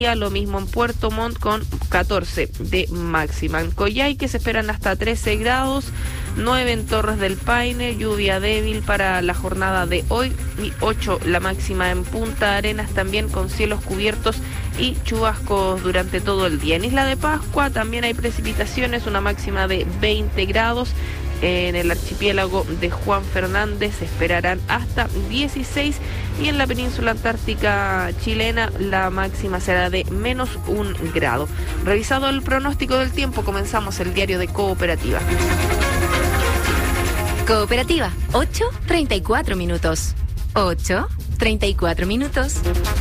Lo mismo en Puerto Montt con 14 de máxima. En Coyhaique se esperan hasta 13 grados, 9 en Torres del Paine, lluvia débil para la jornada de hoy y 8 la máxima en Punta Arenas, también con cielos cubiertos y chubascos durante todo el día. En Isla de Pascua también hay precipitaciones, una máxima de 20 grados. En el archipiélago de Juan Fernández se esperarán hasta 16 y en la península antártica chilena la máxima será de -1 grado. Revisado el pronóstico del tiempo, comenzamos el diario de Cooperativa. Cooperativa, 8:34 minutos. 8:34 minutos.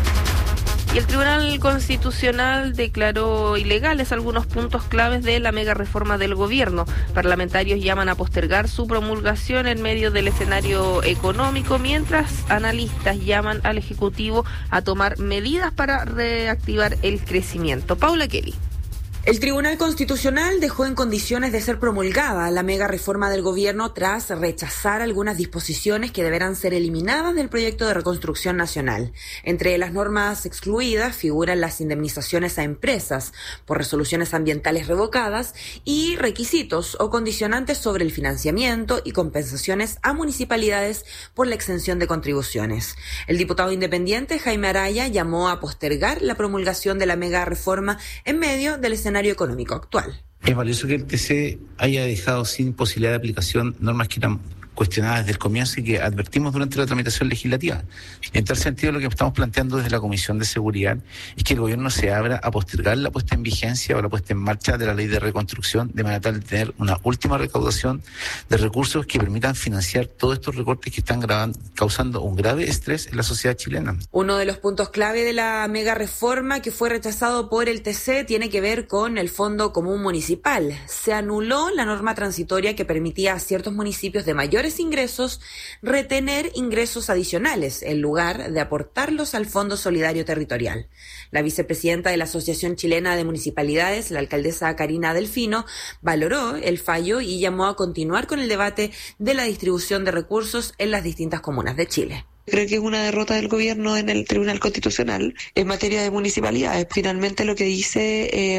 Y el Tribunal Constitucional declaró ilegales algunos puntos claves de la mega reforma del gobierno. Parlamentarios llaman a postergar su promulgación en medio del escenario económico, mientras analistas llaman al Ejecutivo a tomar medidas para reactivar el crecimiento. Paula Kelly. El Tribunal Constitucional dejó en condiciones de ser promulgada la mega reforma del gobierno tras rechazar algunas disposiciones que deberán ser eliminadas del proyecto de reconstrucción nacional. Entre las normas excluidas figuran las indemnizaciones a empresas por resoluciones ambientales revocadas y requisitos o condicionantes sobre el financiamiento y compensaciones a municipalidades por la exención de contribuciones. El diputado independiente Jaime Araya llamó a postergar la promulgación de la mega reforma en medio del escenario económico actual. Es valioso que el TC haya dejado sin posibilidad de aplicación normas que eran cuestionadas desde el comienzo y que advertimos durante la tramitación legislativa. En tal sentido, lo que estamos planteando desde la Comisión de Seguridad es que el gobierno se abra a postergar la puesta en vigencia o la puesta en marcha de la ley de reconstrucción, de manera tal de tener una última recaudación de recursos que permitan financiar todos estos recortes que están causando un grave estrés en la sociedad chilena. Uno de los puntos clave de la mega reforma que fue rechazado por el TC tiene que ver con el Fondo Común Municipal. Se anuló la norma transitoria que permitía a ciertos municipios de mayores ingresos retener ingresos adicionales en lugar de aportarlos al Fondo Solidario Territorial. La vicepresidenta de la Asociación Chilena de Municipalidades, la alcaldesa Karina Delfino, valoró el fallo y llamó a continuar con el debate de la distribución de recursos en las distintas comunas de Chile. Creo que es una derrota del gobierno en el Tribunal Constitucional en materia de municipalidades. Finalmente lo que dice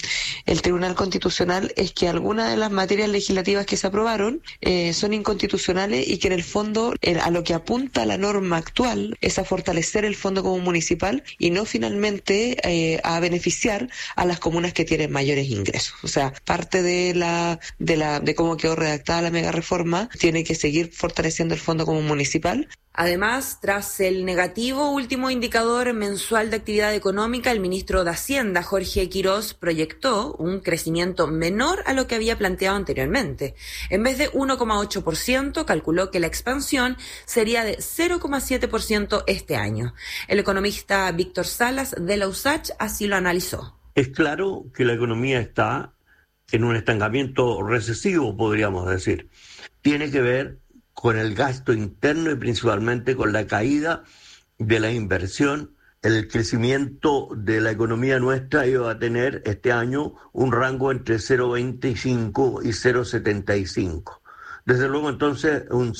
el Tribunal Constitucional es que algunas de las materias legislativas que se aprobaron son inconstitucionales y que en el fondo a lo que apunta la norma actual es a fortalecer el Fondo Común Municipal y no finalmente a beneficiar a las comunas que tienen mayores ingresos. O sea, parte de cómo quedó redactada la mega reforma tiene que seguir fortaleciendo el Fondo Común Municipal. Además, tras el negativo último indicador mensual de actividad económica, el ministro de Hacienda, Jorge Quirós, proyectó un crecimiento menor a lo que había planteado anteriormente. En vez de 1,8%, calculó que la expansión sería de 0,7% este año. El economista Víctor Salas de la USACH así lo analizó. Es claro que la economía está en un estancamiento recesivo, podríamos decir. Tiene que ver con el gasto interno y principalmente con la caída de la inversión. El crecimiento de la economía nuestra iba a tener este año un rango entre 0,25 y 0,75. Desde luego entonces un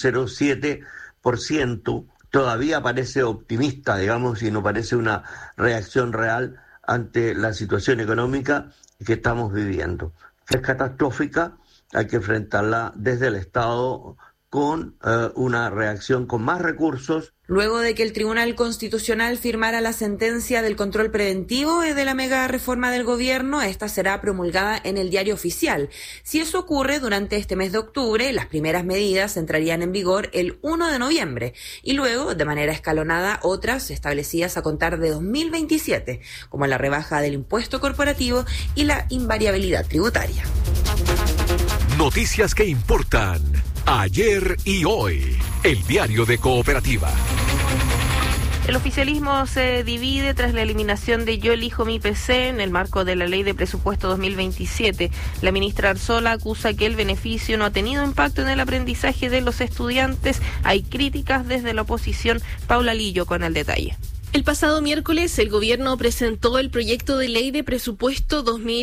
0,7% todavía parece optimista, digamos, y no parece una reacción real ante la situación económica que estamos viviendo. Es catastrófica, hay que enfrentarla desde el Estado con una reacción con más recursos. Luego de que el Tribunal Constitucional firmara la sentencia del control preventivo de la mega reforma del gobierno, esta será promulgada en el Diario Oficial. Si eso ocurre durante este mes de octubre, las primeras medidas entrarían en vigor el 1 de noviembre y luego, de manera escalonada, otras establecidas a contar de 2027, como la rebaja del impuesto corporativo y la invariabilidad tributaria. Noticias que importan ayer y hoy. El diario de Cooperativa. El oficialismo se divide tras la eliminación de Yo elijo mi PC en el marco de la Ley de Presupuesto 2027. La ministra Arzola acusa que el beneficio no ha tenido impacto en el aprendizaje de los estudiantes. Hay críticas desde la oposición. Paula Lillo con el detalle. El pasado miércoles, el gobierno presentó el proyecto de ley de presupuesto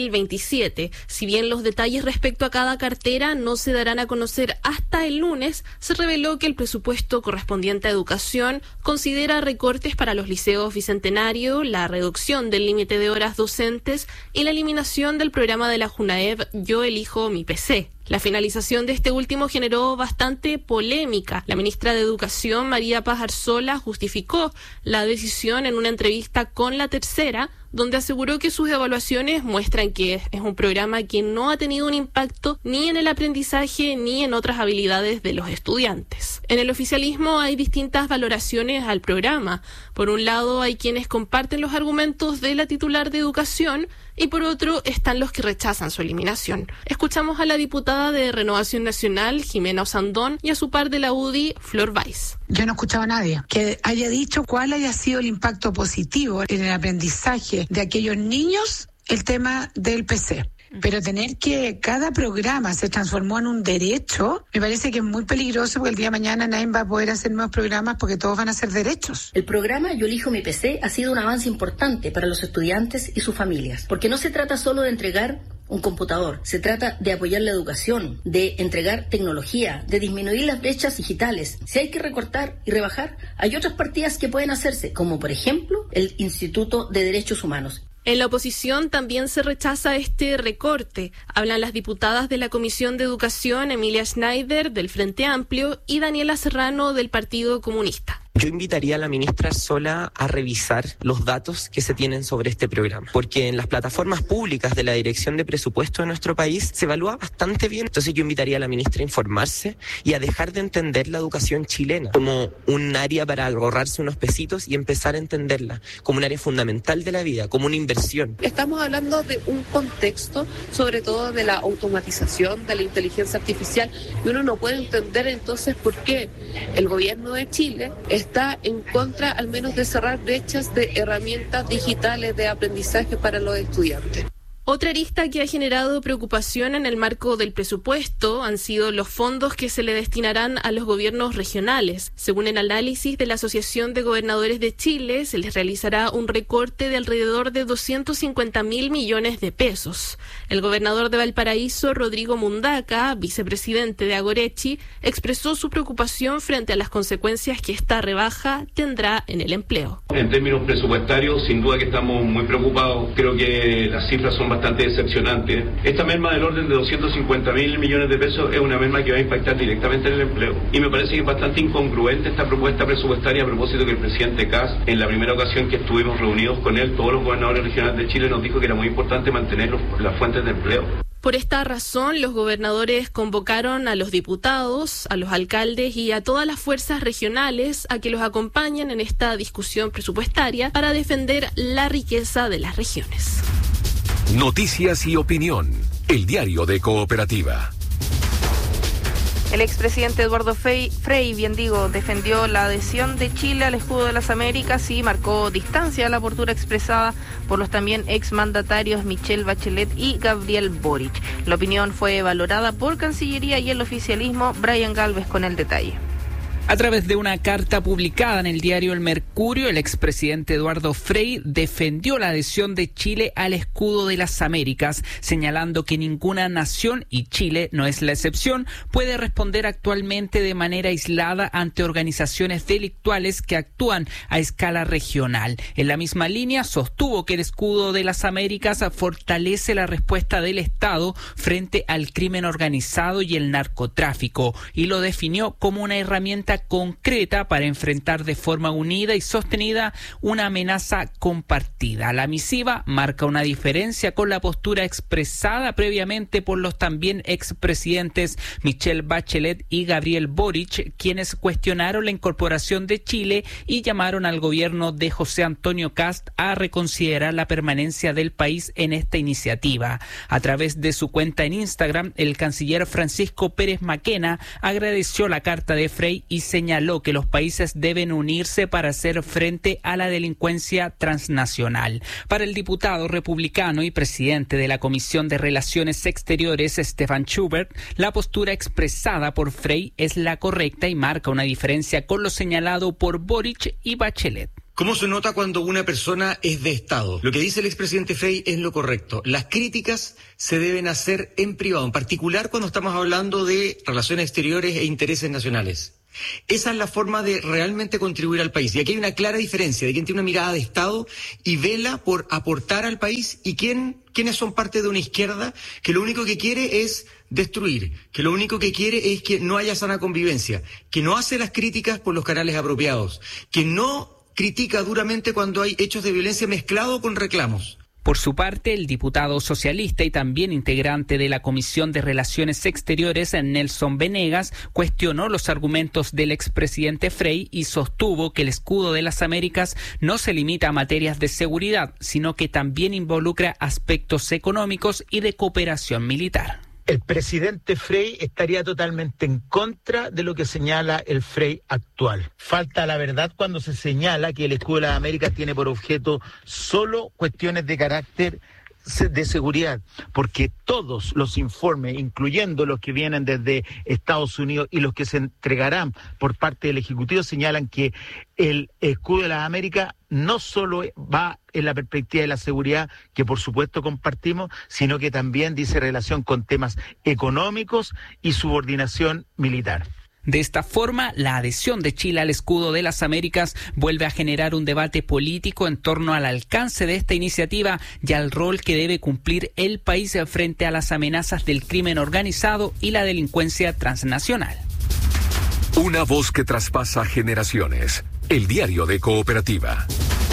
2027. Si bien los detalles respecto a cada cartera no se darán a conocer hasta el lunes, se reveló que el presupuesto correspondiente a educación considera recortes para los liceos Bicentenario, la reducción del límite de horas docentes y la eliminación del programa de la Junaev Yo Elijo Mi PC. La finalización de este último generó bastante polémica. La ministra de Educación, María Paz Arzola, justificó la decisión en una entrevista con La Tercera, donde aseguró que sus evaluaciones muestran que es un programa que no ha tenido un impacto ni en el aprendizaje ni en otras habilidades de los estudiantes. En el oficialismo hay distintas valoraciones al programa. Por un lado, hay quienes comparten los argumentos de la titular de Educación y por otro están los que rechazan su eliminación. Escuchamos a la diputada de Renovación Nacional, Jimena Osandón, y a su par de la UDI, Flor Weiss. Yo no he escuchado a nadie que haya dicho cuál haya sido el impacto positivo en el aprendizaje de aquellos niños, el tema del PC. Pero tener que cada programa se transformó en un derecho, me parece que es muy peligroso porque el día de mañana nadie va a poder hacer nuevos programas porque todos van a ser derechos. El programa Yo Elijo Mi PC ha sido un avance importante para los estudiantes y sus familias, porque no se trata solo de entregar un computador, se trata de apoyar la educación, de entregar tecnología, de disminuir las brechas digitales. Si hay que recortar y rebajar, hay otras partidas que pueden hacerse, como por ejemplo el Instituto de Derechos Humanos. En la oposición también se rechaza este recorte. Hablan las diputadas de la Comisión de Educación, Emilia Schneider, del Frente Amplio, y Daniela Serrano, del Partido Comunista. Yo invitaría a la ministra Arzola a revisar los datos que se tienen sobre este programa, porque en las plataformas públicas de la Dirección de Presupuesto de nuestro país se evalúa bastante bien. Entonces yo invitaría a la ministra a informarse y a dejar de entender la educación chilena como un área para ahorrarse unos pesitos y empezar a entenderla como un área fundamental de la vida, como una inversión. Estamos hablando de un contexto, sobre todo de la automatización, de la inteligencia artificial, y uno no puede entender entonces por qué el gobierno de Chile está en contra al menos de cerrar brechas de herramientas digitales de aprendizaje para los estudiantes. Otra arista que ha generado preocupación en el marco del presupuesto han sido los fondos que se le destinarán a los gobiernos regionales. Según el análisis de la Asociación de Gobernadores de Chile, se les realizará un recorte de alrededor de 250.000 millones de pesos. El gobernador de Valparaíso, Rodrigo Mundaca, vicepresidente de Agorechi, expresó su preocupación frente a las consecuencias que esta rebaja tendrá en el empleo. En términos presupuestarios, sin duda que estamos muy preocupados. Creo que las cifras son bastante decepcionante. Esta merma del orden de 250.000 millones de pesos es una merma que va a impactar directamente en el empleo. Y me parece que es bastante incongruente esta propuesta presupuestaria a propósito que el presidente Kast, en la primera ocasión que estuvimos reunidos con él, todos los gobernadores regionales de Chile, nos dijo que era muy importante mantener las fuentes de empleo. Por esta razón, los gobernadores convocaron a los diputados, a los alcaldes y a todas las fuerzas regionales a que los acompañen en esta discusión presupuestaria para defender la riqueza de las regiones. Noticias y opinión. El diario de Cooperativa. El expresidente Eduardo Frei, defendió la adhesión de Chile al escudo de las Américas y marcó distancia a la postura expresada por los también exmandatarios Michelle Bachelet y Gabriel Boric. La opinión fue valorada por Cancillería y el oficialismo. Brian Galvez con el detalle. A través de una carta publicada en el diario El Mercurio, el expresidente Eduardo Frei defendió la adhesión de Chile al escudo de las Américas, señalando que ninguna nación, y Chile no es la excepción, puede responder actualmente de manera aislada ante organizaciones delictuales que actúan a escala regional. En la misma línea, sostuvo que el escudo de las Américas fortalece la respuesta del Estado frente al crimen organizado y el narcotráfico, y lo definió como una herramienta concreta para enfrentar de forma unida y sostenida una amenaza compartida. La misiva marca una diferencia con la postura expresada previamente por los también expresidentes Michelle Bachelet y Gabriel Boric, quienes cuestionaron la incorporación de Chile y llamaron al gobierno de José Antonio Kast a reconsiderar la permanencia del país en esta iniciativa. A través de su cuenta en Instagram, el canciller Francisco Pérez Maquena agradeció la carta de Frei y señaló que los países deben unirse para hacer frente a la delincuencia transnacional. Para el diputado republicano y presidente de la Comisión de Relaciones Exteriores, Stefan Schubert, la postura expresada por Frei es la correcta y marca una diferencia con lo señalado por Boric y Bachelet. ¿Cómo se nota cuando una persona es de Estado? Lo que dice el expresidente Frey es lo correcto. Las críticas se deben hacer en privado, en particular cuando estamos hablando de relaciones exteriores e intereses nacionales. Esa es la forma de realmente contribuir al país. Y aquí hay una clara diferencia de quien tiene una mirada de Estado y vela por aportar al país y quienes son parte de una izquierda que lo único que quiere es destruir, que lo único que quiere es que no haya sana convivencia, que no hace las críticas por los canales apropiados, que no critica duramente cuando hay hechos de violencia mezclados con reclamos. Por su parte, el diputado socialista y también integrante de la Comisión de Relaciones Exteriores, Nelson Venegas, cuestionó los argumentos del expresidente Frey y sostuvo que el escudo de las Américas no se limita a materias de seguridad, sino que también involucra aspectos económicos y de cooperación militar. El presidente Frey estaría totalmente en contra de lo que señala el Frey actual. Falta la verdad cuando se señala que el escudo de las Américas tiene por objeto solo cuestiones de carácter de seguridad, porque todos los informes, incluyendo los que vienen desde Estados Unidos y los que se entregarán por parte del Ejecutivo, señalan que el escudo de las Américas no solo va en la perspectiva de la seguridad, que por supuesto compartimos, sino que también dice relación con temas económicos y subordinación militar. De esta forma, la adhesión de Chile al escudo de las Américas vuelve a generar un debate político en torno al alcance de esta iniciativa y al rol que debe cumplir el país frente a las amenazas del crimen organizado y la delincuencia transnacional. Una voz que traspasa generaciones. El diario de Cooperativa.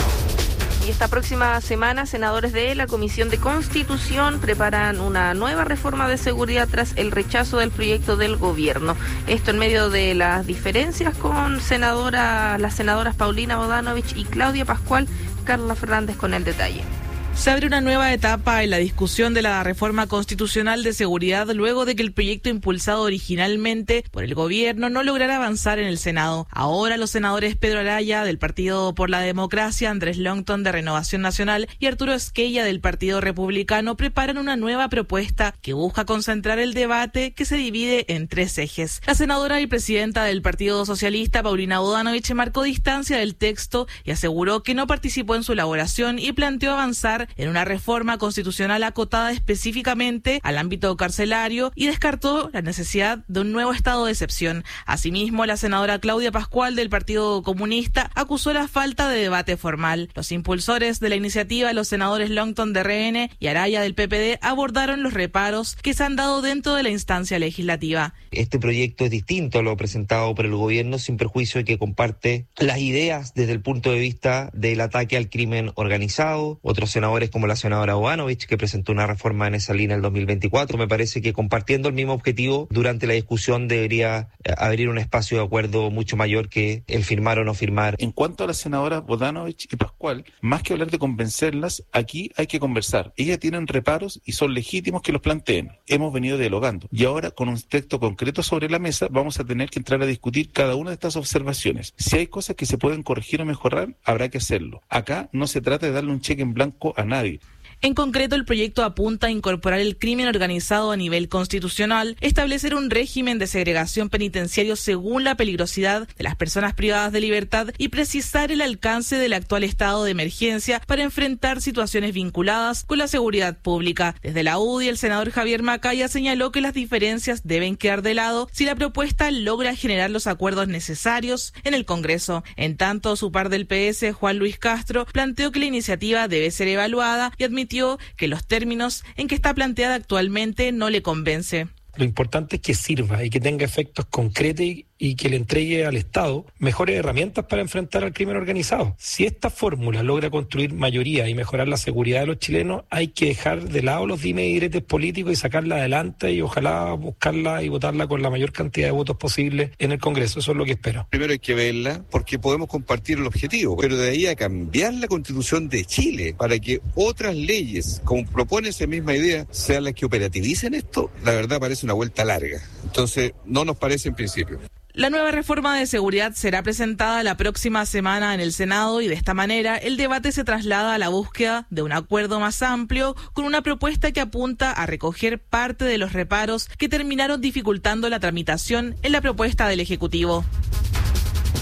Y esta próxima semana, senadores de la Comisión de Constitución preparan una nueva reforma de seguridad tras el rechazo del proyecto del gobierno. Esto en medio de las diferencias con las senadoras Paulina Bodanovich y Claudia Pascual. Carla Fernández con el detalle. Se abre una nueva etapa en la discusión de la reforma constitucional de seguridad luego de que el proyecto impulsado originalmente por el gobierno no lograra avanzar en el Senado. Ahora los senadores Pedro Araya del Partido por la Democracia, Andrés Longton de Renovación Nacional y Arturo Esquella del Partido Republicano preparan una nueva propuesta que busca concentrar el debate que se divide en tres ejes. La senadora y presidenta del Partido Socialista, Paulina Bodanovich, marcó distancia del texto y aseguró que no participó en su elaboración y planteó avanzar en una reforma constitucional acotada específicamente al ámbito carcelario y descartó la necesidad de un nuevo estado de excepción. Asimismo, la senadora Claudia Pascual del Partido Comunista acusó la falta de debate formal. Los impulsores de la iniciativa, los senadores Longton de RN y Araya del PPD, abordaron los reparos que se han dado dentro de la instancia legislativa. Este proyecto es distinto a lo presentado por el gobierno, sin perjuicio de que comparte las ideas desde el punto de vista del ataque al crimen organizado. Otros senadores como la senadora Bodanovich, que presentó una reforma en esa línea el 2024. Me parece que compartiendo el mismo objetivo, durante la discusión debería abrir un espacio de acuerdo mucho mayor que el firmar o no firmar. En cuanto a las senadoras Bodanovich y Pascual, más que hablar de convencerlas, aquí hay que conversar. Ellas tienen reparos y son legítimos que los planteen. Hemos venido dialogando y ahora con un texto concreto sobre la mesa vamos a tener que entrar a discutir cada una de estas observaciones. Si hay cosas que se pueden corregir o mejorar, habrá que hacerlo. Acá no se trata de darle un cheque en blanco a nadie. En concreto, el proyecto apunta a incorporar el crimen organizado a nivel constitucional, establecer un régimen de segregación penitenciario según la peligrosidad de las personas privadas de libertad y precisar el alcance del actual estado de emergencia para enfrentar situaciones vinculadas con la seguridad pública. Desde la UDI, el senador Javier Macaya señaló que las diferencias deben quedar de lado si la propuesta logra generar los acuerdos necesarios en el Congreso. En tanto, su par del PS, Juan Luis Castro, planteó que la iniciativa debe ser evaluada y admitió que los términos en que está planteada actualmente no le convence. Lo importante es que sirva y que tenga efectos concretos y que le entregue al Estado mejores herramientas para enfrentar al crimen organizado. Si esta fórmula logra construir mayoría y mejorar la seguridad de los chilenos, hay que dejar de lado los dimes y diretes políticos y sacarla adelante y ojalá buscarla y votarla con la mayor cantidad de votos posible en el Congreso. Eso es lo que espero. Primero hay que verla porque podemos compartir el objetivo, pero de ahí a cambiar la Constitución de Chile para que otras leyes, como propone esa misma idea, sean las que operativicen esto, la verdad parece una vuelta larga. Entonces, no nos parece en principio. La nueva reforma de seguridad será presentada la próxima semana en el Senado y de esta manera el debate se traslada a la búsqueda de un acuerdo más amplio con una propuesta que apunta a recoger parte de los reparos que terminaron dificultando la tramitación en la propuesta del Ejecutivo.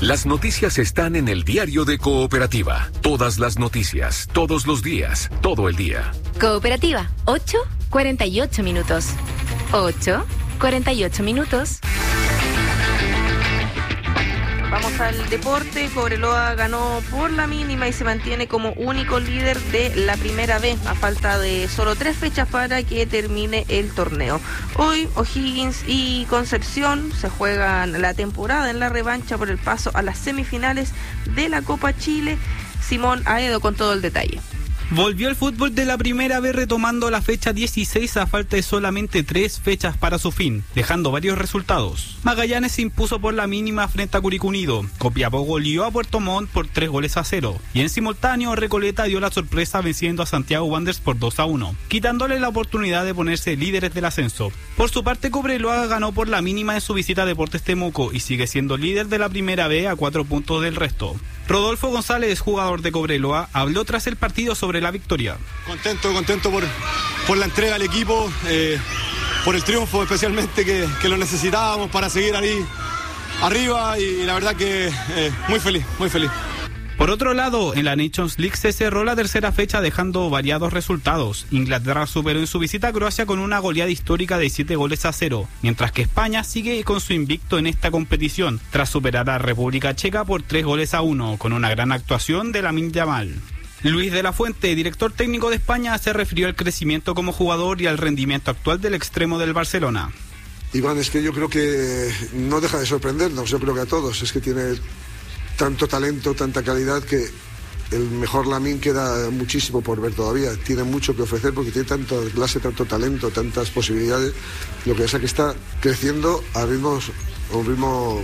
Las noticias están en el diario de Cooperativa. Todas las noticias, todos los días, todo el día. Cooperativa, 8:48 minutos. 8:48 minutos. Vamos al deporte. Cobreloa ganó por la mínima y se mantiene como único líder de la primera B, a falta de solo 3 fechas para que termine el torneo. Hoy O'Higgins y Concepción se juegan la temporada en la revancha por el paso a las semifinales de la Copa Chile. Simón Aedo con todo el detalle. Volvió el fútbol de la primera vez retomando la fecha 16 a falta de solamente 3 fechas para su fin, dejando varios resultados. Magallanes se impuso por la mínima frente a Curicó Unido. Copiapó goleó a Puerto Montt por 3-0. Y en simultáneo, Recoleta dio la sorpresa venciendo a Santiago Wanderers por 2-1, quitándole la oportunidad de ponerse líderes del ascenso. Por su parte, Cobreloa ganó por la mínima en su visita a Deportes Temuco y sigue siendo líder de la primera B a 4 puntos del resto. Rodolfo González, jugador de Cobreloa, habló tras el partido sobre la victoria. Contento por la entrega al equipo, por el triunfo especialmente que lo necesitábamos para seguir ahí arriba y la verdad que muy feliz. Por otro lado, en la Nations League se cerró la tercera fecha dejando variados resultados. Inglaterra superó en su visita a Croacia con una goleada histórica de 7-0, mientras que España sigue con su invicto en esta competición, tras superar a República Checa por 3-1, con una gran actuación de Lamine Yamal. Luis de la Fuente, director técnico de España, se refirió al crecimiento como jugador y al rendimiento actual del extremo del Barcelona. Iván, es que yo creo que no deja de sorprendernos, yo creo que a todos, es que tiene tanto talento, tanta calidad que el mejor Lamine queda muchísimo por ver todavía. Tiene mucho que ofrecer porque tiene tanta clase, tanto talento, tantas posibilidades. Lo que pasa es que está creciendo a un ritmo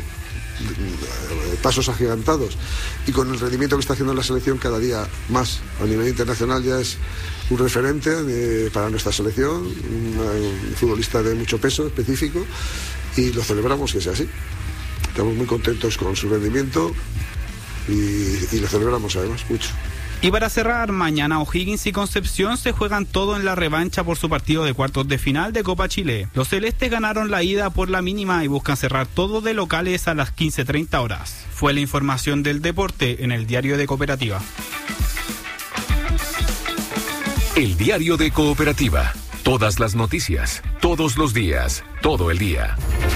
pasos agigantados y con el rendimiento que está haciendo en la selección cada día más a nivel internacional ya es un referente para nuestra selección, un futbolista de mucho peso específico y lo celebramos que sea así. Estamos muy contentos con su rendimiento y lo celebramos además mucho. Y para cerrar, mañana O'Higgins y Concepción se juegan todo en la revancha por su partido de cuartos de final de Copa Chile. Los celestes ganaron la ida por la mínima y buscan cerrar todo de locales a las 15:30 horas. Fue la información del deporte en el diario de Cooperativa. El diario de Cooperativa. Todas las noticias, todos los días, todo el día.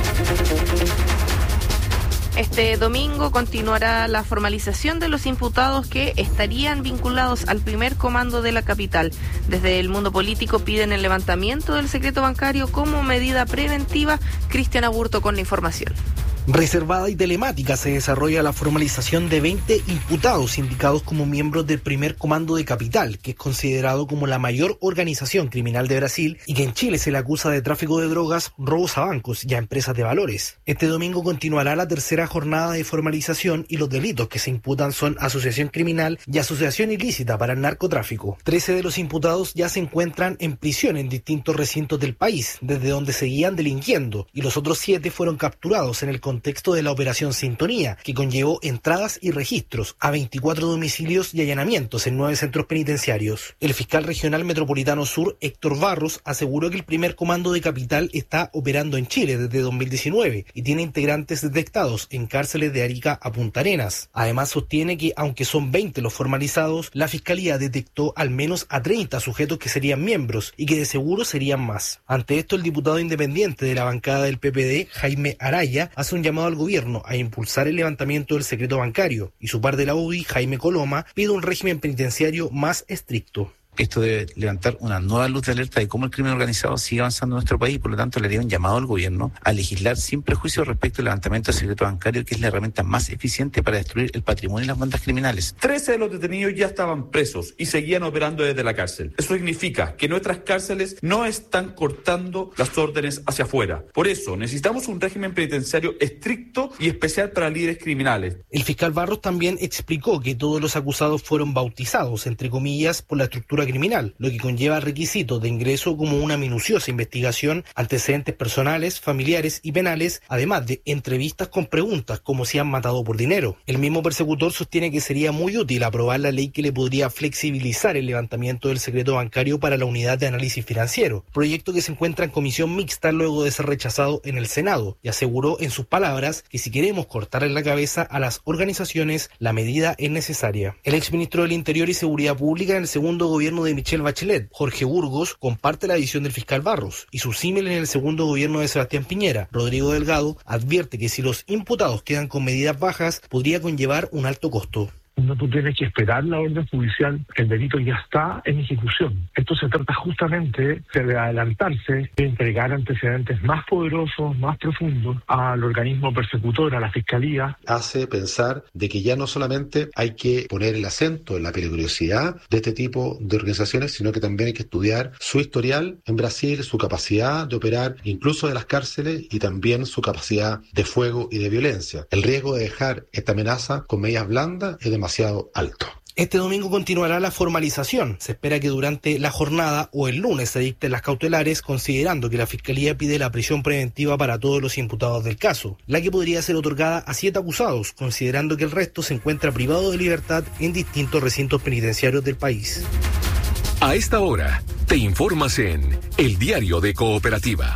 Este domingo continuará la formalización de los imputados que estarían vinculados al primer comando de la capital. Desde el mundo político piden el levantamiento del secreto bancario como medida preventiva. Cristian Aburto con la información. Reservada y telemática se desarrolla la formalización de 20 imputados indicados como miembros del primer comando de Capital, que es considerado como la mayor organización criminal de Brasil y que en Chile se le acusa de tráfico de drogas, robos a bancos y a empresas de valores. Este domingo continuará la tercera jornada de formalización y los delitos que se imputan son asociación criminal y asociación ilícita para el narcotráfico. 13 de los imputados ya se encuentran en prisión en distintos recintos del país, desde donde seguían delinquiendo, y los otros 7 fueron capturados en el contexto de la Operación Sintonía, que conllevó entradas y registros a 24 domicilios y allanamientos en 9 centros penitenciarios. El fiscal regional metropolitano sur, Héctor Barros, aseguró que el primer comando de Capital está operando en Chile desde 2019 y tiene integrantes detectados en cárceles de Arica a Punta Arenas. Además sostiene que, aunque son 20 los formalizados, la fiscalía detectó al menos a 30 sujetos que serían miembros y que de seguro serían más. Ante esto, el diputado independiente de la bancada del PPD, Jaime Araya, hace un llamado al gobierno a impulsar el levantamiento del secreto bancario y su par de la UDI, Jaime Coloma, pide un régimen penitenciario más estricto. Esto debe levantar una nueva luz de alerta de cómo el crimen organizado sigue avanzando en nuestro país. Por lo tanto, le haría un llamado al gobierno a legislar sin prejuicio respecto al levantamiento del secreto bancario, que es la herramienta más eficiente para destruir el patrimonio y las bandas criminales. 13 de los detenidos ya estaban presos y seguían operando desde la cárcel. Eso significa que nuestras cárceles no están cortando las órdenes hacia afuera. Por eso, necesitamos un régimen penitenciario estricto y especial para líderes criminales. El fiscal Barros también explicó que todos los acusados fueron bautizados, entre comillas, por la estructura estructura criminal, lo que conlleva requisitos de ingreso como una minuciosa investigación, antecedentes personales, familiares y penales, además de entrevistas con preguntas como si han matado por dinero. El mismo persecutor sostiene que sería muy útil aprobar la ley que le podría flexibilizar el levantamiento del secreto bancario para la unidad de análisis financiero, proyecto que se encuentra en comisión mixta luego de ser rechazado en el Senado, y aseguró en sus palabras que si queremos cortar en la cabeza a las organizaciones, la medida es necesaria. El exministro del Interior y Seguridad Pública en el segundo gobierno de Michelle Bachelet, Jorge Burgos, comparte la visión del fiscal Barros y su símil en el segundo gobierno de Sebastián Piñera. Rodrigo Delgado advierte que si los imputados quedan con medidas bajas, podría conllevar un alto costo. No, tú tienes que esperar la orden judicial, el delito ya está en ejecución. Esto se trata justamente de adelantarse, de entregar antecedentes más poderosos, más profundos al organismo persecutor, a la fiscalía. Hace pensar de que ya no solamente hay que poner el acento en la peligrosidad de este tipo de organizaciones, sino que también hay que estudiar su historial en Brasil, su capacidad de operar incluso de las cárceles y también su capacidad de fuego y de violencia. El riesgo de dejar esta amenaza con medidas blandas es demasiado alto. Este domingo continuará la formalización. Se espera que durante la jornada o el lunes se dicten las cautelares, considerando que la Fiscalía pide la prisión preventiva para todos los imputados del caso, la que podría ser otorgada a 7 acusados, considerando que el resto se encuentra privado de libertad en distintos recintos penitenciarios del país. A esta hora, te informas en El Diario de Cooperativa.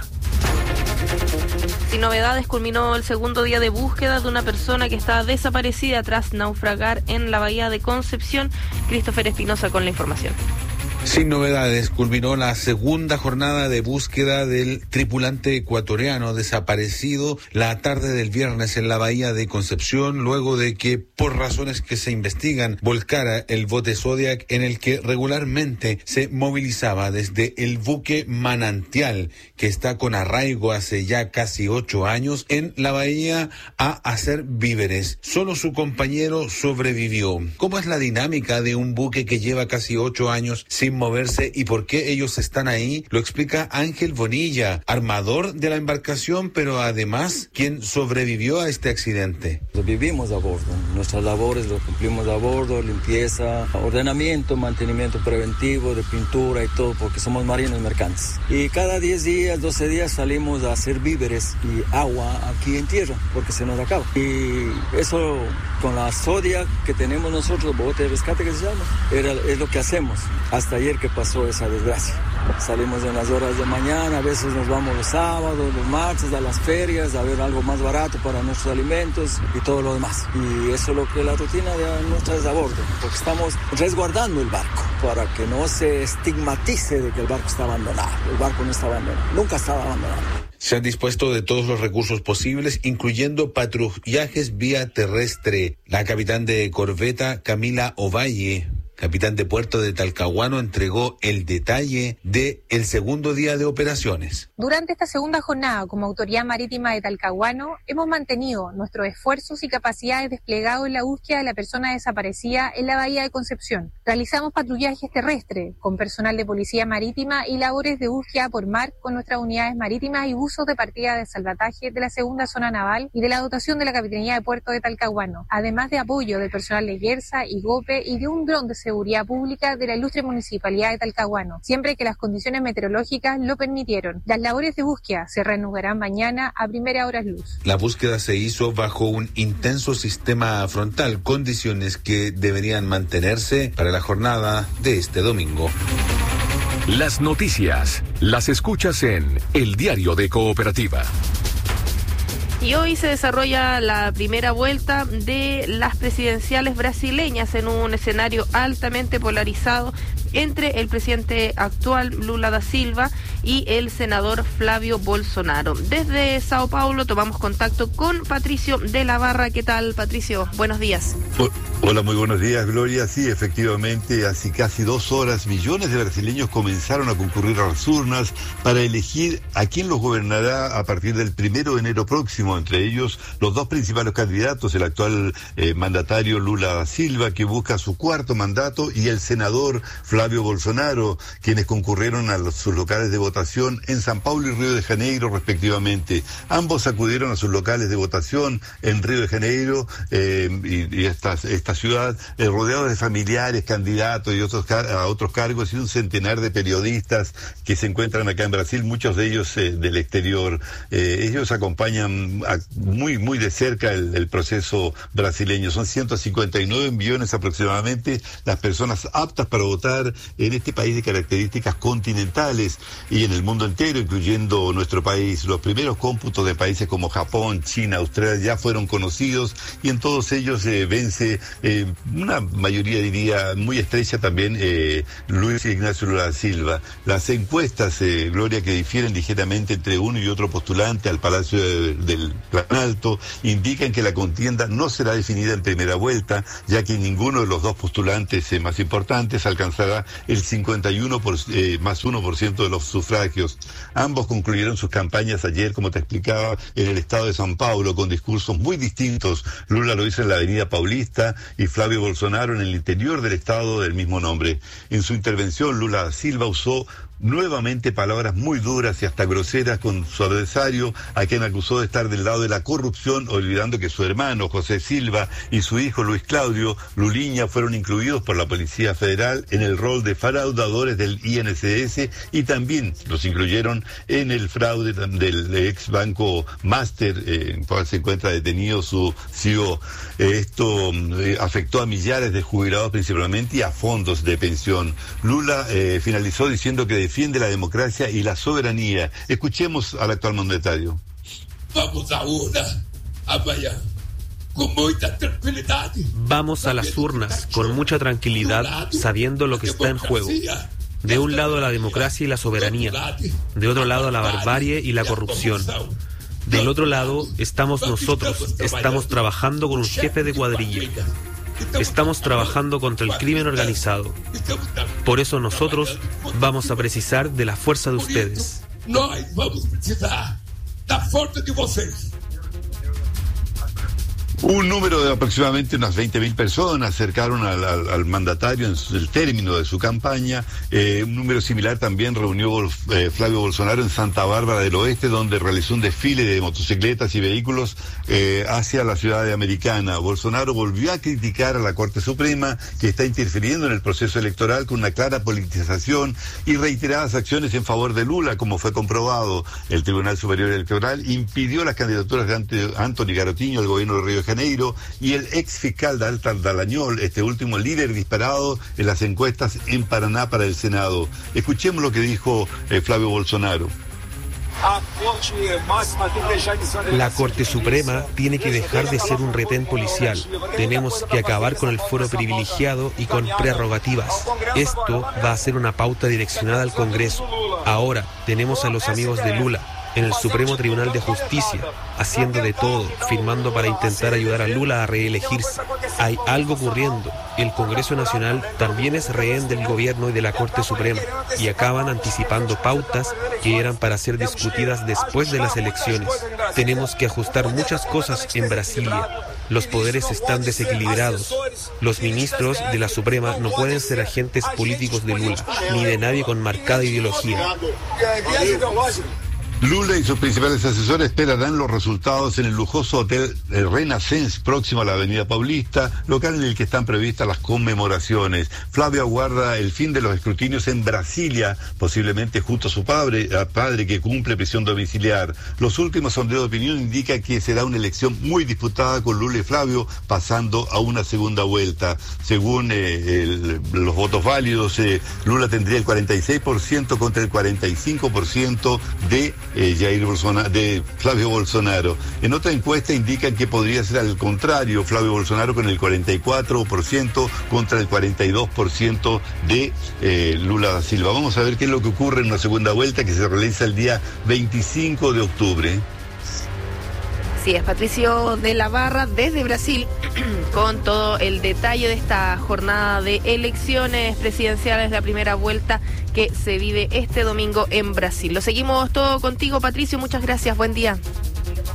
Sin novedades, culminó el segundo día de búsqueda de una persona que estaba desaparecida tras naufragar en la bahía de Concepción. Christopher Espinosa con la información. Sin novedades, culminó la segunda jornada de búsqueda del tripulante ecuatoriano desaparecido la tarde del viernes en la bahía de Concepción, luego de que, por razones que se investigan, volcara el bote Zodiac en el que regularmente se movilizaba desde el buque Manantial, que está con arraigo hace ya casi 8 años en la bahía, a hacer víveres. Solo su compañero sobrevivió. ¿Cómo es la dinámica de un buque que lleva casi 8 años sin moverse y por qué ellos están ahí? Lo explica Ángel Bonilla, armador de la embarcación, pero además quien sobrevivió a este accidente. Vivimos a bordo, nuestras labores lo cumplimos a bordo, limpieza, ordenamiento, mantenimiento preventivo de pintura y todo, porque somos marinos mercantes. Y cada 10 días, 12 días salimos a hacer víveres y agua aquí en tierra, porque se nos acaba. Y eso con la Zodiac que tenemos nosotros, bote de rescate que se llama, es lo que hacemos. Hasta ayer que pasó esa desgracia. Salimos en las horas de mañana, a veces nos vamos los sábados, los martes a las ferias a ver algo más barato para nuestros alimentos y todo lo demás. Y eso es lo que la rutina de nuestra es a bordo, porque estamos resguardando el barco para que no se estigmatice de que el barco está abandonado. El barco no está abandonado, nunca estaba abandonado. Se han dispuesto de todos los recursos posibles, incluyendo patrullajes vía terrestre. La capitán de corbeta, Camila Ovalle, capitán de puerto de Talcahuano, entregó el detalle del segundo día de operaciones. Durante esta segunda jornada, como Autoridad Marítima de Talcahuano, hemos mantenido nuestros esfuerzos y capacidades desplegados en la búsqueda de la persona desaparecida en la bahía de Concepción. Realizamos patrullajes terrestres con personal de Policía Marítima y labores de búsqueda por mar con nuestras unidades marítimas y buzos de partida de salvataje de la segunda zona naval y de la dotación de la Capitanía de Puerto de Talcahuano, además de apoyo del personal de Gersa y GOPE y de un dron de seguridad pública de la ilustre Municipalidad de Talcahuano, siempre que las condiciones meteorológicas lo permitieron. Las labores de búsqueda se reanudarán mañana a primera hora luz. La búsqueda se hizo bajo un intenso sistema frontal, condiciones que deberían mantenerse para la jornada de este domingo. Las noticias las escuchas en El Diario de Cooperativa. Y hoy se desarrolla la primera vuelta de las presidenciales brasileñas en un escenario altamente polarizado entre el presidente actual Lula da Silva y el senador Flavio Bolsonaro. Desde Sao Paulo tomamos contacto con Patricio de la Barra. ¿Qué tal, Patricio? Buenos días. Hola, muy buenos días, Gloria. Sí, efectivamente, hace casi 2 horas millones de brasileños comenzaron a concurrir a las urnas para elegir a quién los gobernará a partir del 1 de enero próximo, entre ellos los 2 principales candidatos, el actual mandatario Lula da Silva, que busca su 4º mandato, y el senador Flavio Bolsonaro, quienes concurrieron a sus locales de votación en San Paulo y Río de Janeiro, respectivamente. Ambos acudieron a sus locales de votación en Río de Janeiro y esta esta ciudad, rodeado de familiares, candidatos y a otros cargos, y un centenar de periodistas que se encuentran acá en Brasil, muchos de ellos del exterior. Ellos acompañan muy, muy de cerca el proceso brasileño. Son 159 millones aproximadamente las personas aptas para votar en este país de características continentales y en el mundo entero, incluyendo nuestro país. Los primeros cómputos de países como Japón, China, Australia ya fueron conocidos, y en todos ellos vence una mayoría, diría, muy estrecha también Luis Ignacio Lula da Silva. Las encuestas, Gloria, que difieren ligeramente entre uno y otro postulante al Palacio del Planalto, indican que la contienda no será definida en primera vuelta, ya que ninguno de los dos postulantes más importantes alcanzará el 51 más 1% de los sufragios. Ambos concluyeron sus campañas ayer, como te explicaba, en el estado de São Paulo, con discursos muy distintos. Lula lo hizo en la avenida Paulista y Flavio Bolsonaro en el interior del estado del mismo nombre. En su intervención, Lula da Silva usó nuevamente palabras muy duras y hasta groseras con su adversario, a quien acusó de estar del lado de la corrupción, olvidando que su hermano José Silva y su hijo Luis Claudio Lulinha fueron incluidos por la Policía Federal en el rol de fraudadores del INSS, y también los incluyeron en el fraude del ex banco Master, en el cual se encuentra detenido su CEO. Esto afectó a millares de jubilados principalmente y a fondos de pensión. Lula finalizó diciendo que defiende la democracia y la soberanía. Escuchemos al actual mandatario. Vamos a urna amanhã con mucha tranquilidad. Vamos a las urnas con mucha tranquilidad, sabiendo lo que está en juego. De un lado la democracia y la soberanía, de otro lado la barbarie y la corrupción. Del otro lado estamos nosotros, estamos trabajando con un jefe de cuadrilla. Estamos trabajando contra el crimen organizado. Por eso nosotros vamos a precisar de la fuerza de ustedes. Nós vamos precisar da força de vocês. Un número de aproximadamente unas 20.000 personas acercaron al mandatario en el término de su campaña. Un número similar también reunió Flavio Bolsonaro en Santa Bárbara del Oeste, donde realizó un desfile de motocicletas y vehículos hacia la ciudad de Americana. Bolsonaro volvió a criticar a la Corte Suprema, que está interfiriendo en el proceso electoral con una clara politización y reiteradas acciones en favor de Lula, como fue comprobado. El Tribunal Superior Electoral impidió las candidaturas de Anthony Garotinho al gobierno de Río de Janeiro y el ex fiscal Dallagnol, este último líder disparado en las encuestas en Paraná para el Senado. Escuchemos lo que dijo Flavio Bolsonaro. La Corte Suprema tiene que dejar de ser un retén policial. Tenemos que acabar con el fuero privilegiado y con prerrogativas. Esto va a ser una pauta direccionada al Congreso. Ahora tenemos a los amigos de Lula en el Supremo Tribunal de Justicia, haciendo de todo, firmando para intentar ayudar a Lula a reelegirse. Hay algo ocurriendo. El Congreso Nacional también es rehén del gobierno y de la Corte Suprema, y acaban anticipando pautas que eran para ser discutidas después de las elecciones. Tenemos que ajustar muchas cosas en Brasilia. Los poderes están desequilibrados. Los ministros de la Suprema no pueden ser agentes políticos de Lula, ni de nadie con marcada ideología. Lula y sus principales asesores esperarán los resultados en el lujoso hotel Renaissance, próximo a la avenida Paulista, local en el que están previstas las conmemoraciones. Flavio aguarda el fin de los escrutinios en Brasilia, posiblemente junto a su padre que cumple prisión domiciliar. Los últimos sondeos de opinión indican que será una elección muy disputada, con Lula y Flavio pasando a una segunda vuelta. Según los votos válidos, Lula tendría el 46% contra el 45% de Flavio Bolsonaro. En otra encuesta indican que podría ser al contrario, Flavio Bolsonaro con el 44% contra el 42% de Lula da Silva. Vamos a ver qué es lo que ocurre en una segunda vuelta que se realiza el día 25 de octubre. Sí, es Patricio de la Barra desde Brasil con todo el detalle de esta jornada de elecciones presidenciales, la primera vuelta que se vive este domingo en Brasil. Lo seguimos todo contigo, Patricio, muchas gracias, buen día.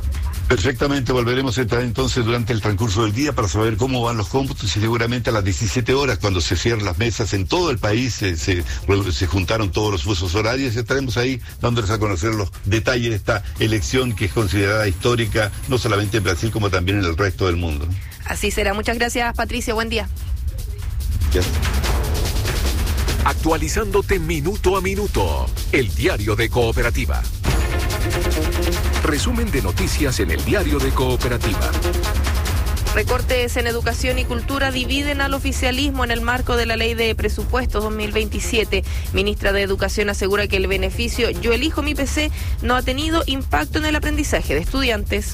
Perfectamente, volveremos a entrar entonces durante el transcurso del día para saber cómo van los cómputos, y seguramente a las 17 horas, cuando se cierren las mesas en todo el país, se juntaron todos los fusos horarios, y estaremos ahí dándoles a conocer los detalles de esta elección que es considerada histórica, no solamente en Brasil, como también en el resto del mundo. Así será. Muchas gracias, Patricio. Buen día. Gracias. Actualizándote minuto a minuto. El diario de Cooperativa. Resumen de noticias en el diario de Cooperativa. Recortes en educación y cultura dividen al oficialismo en el marco de la Ley de Presupuestos 2027. Ministra de Educación asegura que el beneficio Yo elijo mi PC no ha tenido impacto en el aprendizaje de estudiantes.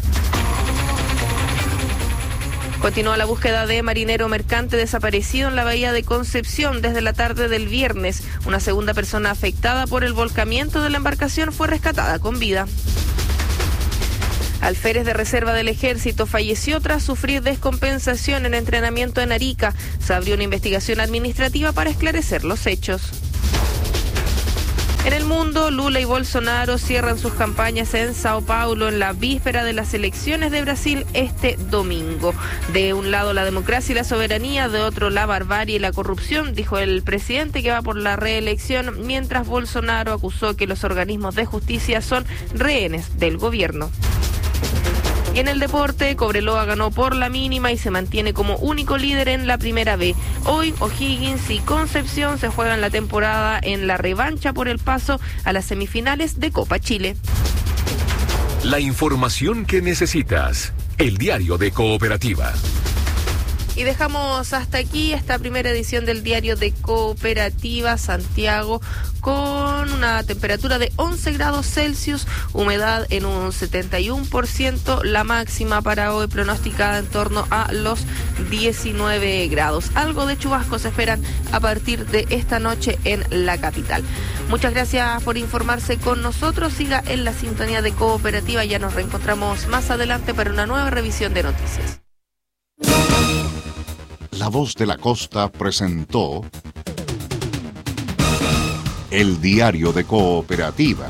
Continúa la búsqueda de marinero mercante desaparecido en la bahía de Concepción desde la tarde del viernes. Una segunda persona afectada por el volcamiento de la embarcación fue rescatada con vida. Alférez de reserva del Ejército falleció tras sufrir descompensación en entrenamiento en Arica. Se abrió una investigación administrativa para esclarecer los hechos. En el mundo, Lula y Bolsonaro cierran sus campañas en Sao Paulo en la víspera de las elecciones de Brasil este domingo. De un lado la democracia y la soberanía, de otro la barbarie y la corrupción, dijo el presidente que va por la reelección, mientras Bolsonaro acusó que los organismos de justicia son rehenes del gobierno. Y en el deporte, Cobreloa ganó por la mínima y se mantiene como único líder en la Primera B. Hoy, O'Higgins y Concepción se juegan la temporada en la revancha por el paso a las semifinales de Copa Chile. La información que necesitas. El diario de Cooperativa. Y dejamos hasta aquí esta primera edición del diario de Cooperativa Santiago, con una temperatura de 11 grados Celsius, humedad en un 71%, la máxima para hoy pronosticada en torno a los 19 grados. Algo de chubascos se esperan a partir de esta noche en la capital. Muchas gracias por informarse con nosotros. Siga en la sintonía de Cooperativa. Ya nos reencontramos más adelante para una nueva revisión de noticias. La Voz de la Costa presentó El Diario de Cooperativa.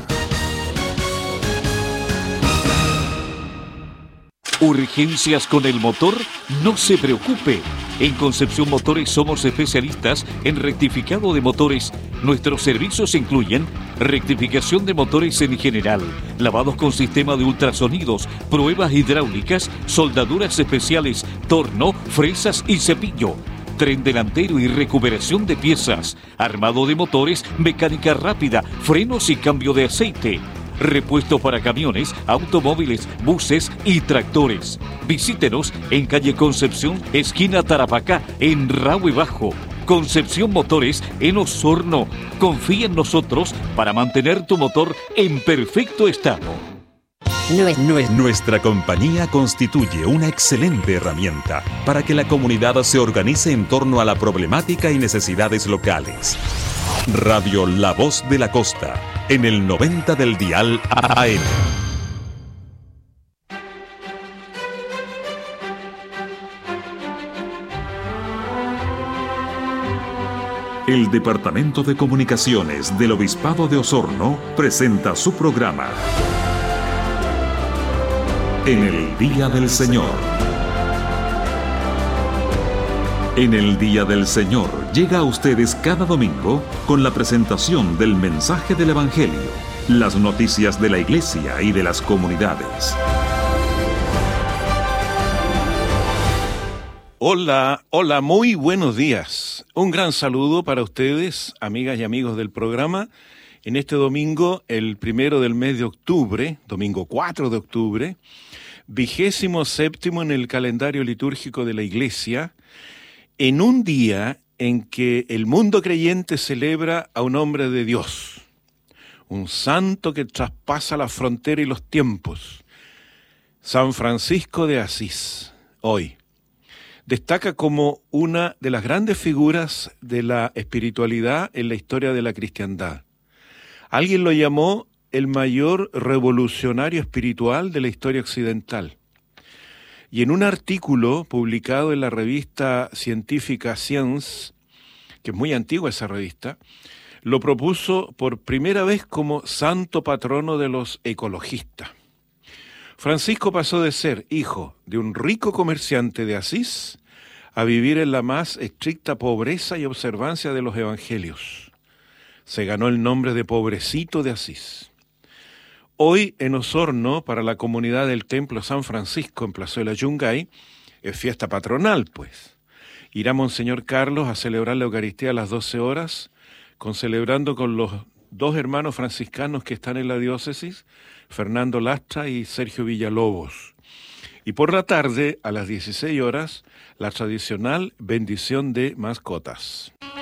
¿Urgencias con el motor? No se preocupe. En Concepción Motores somos especialistas en rectificado de motores. Nuestros servicios incluyen rectificación de motores en general, lavados con sistema de ultrasonidos, pruebas hidráulicas, soldaduras especiales, torno, fresas y cepillo, tren delantero y recuperación de piezas, armado de motores, mecánica rápida, frenos y cambio de aceite. Repuesto para camiones, automóviles, buses y tractores. Visítenos en calle Concepción, esquina Tarapacá, en Rahue Bajo. Concepción Motores en Osorno. Confía en nosotros para mantener tu motor en perfecto estado. Nuestra compañía constituye una excelente herramienta para que la comunidad se organice en torno a la problemática y necesidades locales. Radio La Voz de la Costa, en el 90 del dial AM. El Departamento de Comunicaciones del Obispado de Osorno presenta su programa En el Día del Señor. En el Día del Señor llega a ustedes cada domingo con la presentación del mensaje del Evangelio, las noticias de la Iglesia y de las comunidades. Hola, muy buenos días. Un gran saludo para ustedes, amigas y amigos del programa. En este domingo, el 1 del mes de octubre, domingo 4 de octubre, 27º en el calendario litúrgico de la Iglesia, en un día en que el mundo creyente celebra a un hombre de Dios, un santo que traspasa la frontera y los tiempos, San Francisco de Asís. Hoy destaca como una de las grandes figuras de la espiritualidad en la historia de la cristiandad. Alguien lo llamó el mayor revolucionario espiritual de la historia occidental. Y en un artículo publicado en la revista científica Science, que es muy antigua esa revista, lo propuso por primera vez como santo patrono de los ecologistas. Francisco pasó de ser hijo de un rico comerciante de Asís a vivir en la más estricta pobreza y observancia de los evangelios. Se ganó el nombre de Pobrecito de Asís. Hoy en Osorno, para la comunidad del Templo San Francisco en Plazuela Yungay, es fiesta patronal, pues. Irá Monseñor Carlos a celebrar la Eucaristía a las 12 horas, celebrando con los dos hermanos franciscanos que están en la diócesis, Fernando Lastra y Sergio Villalobos. Y por la tarde, a las 16 horas, la tradicional bendición de mascotas.